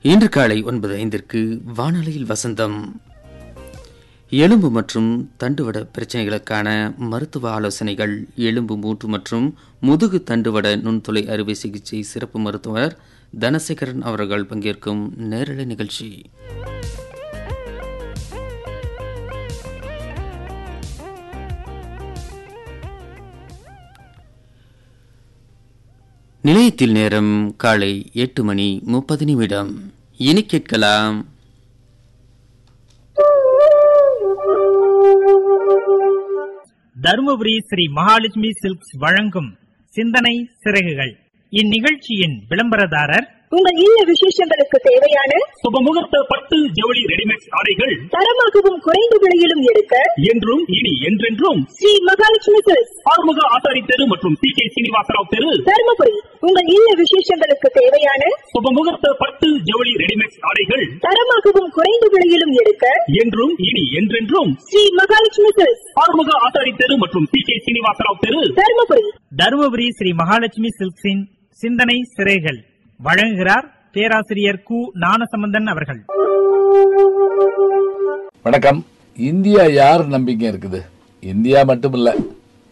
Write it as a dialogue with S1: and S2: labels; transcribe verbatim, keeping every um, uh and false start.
S1: இன்று காலை ஒன்பது ஐந்திற்கு வானொலியில் வசந்தம். எலும்பு மற்றும் தண்டுவட பிரச்சனைகளுக்கான மருத்துவ ஆலோசனைகள், எலும்பு மூட்டு மற்றும் முதுகு தண்டுவட நுண்துளை அறுவை சிகிச்சை சிறப்பு மருத்துவர் தனசேகரன் அவர்கள் பங்கேற்கும் நேரலை நிகழ்ச்சி. நிலையத்தில் நேரம் காலை எட்டு மணி முப்பது நிமிடம். இனி கேட்கலாம்
S2: தருமபுரி ஸ்ரீ மகாலட்சுமி சில்க்ஸ் வழங்கும் சிந்தனை சிறகுகள். இந்நிகழ்ச்சியின் விளம்பரதாரர்
S3: உங்கள் இல்ல விசேஷங்களுக்கு தேவையான
S4: சுபமுகூர்த்த பட்டு ஜவுளி ரெடிமேட் ஆடைகள்
S3: தரமாகவும் குறைந்த விலையிலும் எடுக்க
S4: என்றும் இனி என்றென்றும்
S3: ஸ்ரீ மகாலட்சுமி சில்க்ஸ்,
S4: ஆறுமுக ஆசாரி தெரு மற்றும் சி கே சீனிவாசராவ் தெரு,
S3: தருமபுரி. உங்கள் இல்ல விசேஷங்களுக்கு தேவையான
S4: சுபமுகூர்த்த பட்டு ஜவுளி ரெடிமேட் ஆடைகள்
S3: தரமாகவும் குறைந்த விலையிலும் எடுக்க
S4: என்றும் இனி என்றென்றும்
S3: ஸ்ரீ மகாலட்சுமி சில்க்ஸ்,
S4: ஆறுமுக ஆசாரி தெரு மற்றும் சி கே சீனிவாசராவ் தெரு,
S3: தருமபுரி.
S2: தருமபுரி ஸ்ரீ மகாலட்சுமி சில்க்ஸின் சிந்தனை சிறைகள் வழங்குகிறார் பேராசிரியர் கு ஞானசம்பந்தன் அவர்கள்.
S5: வணக்கம். இந்தியா யார் நம்பிக்கை இருக்குது? இந்தியா மட்டும் இல்ல,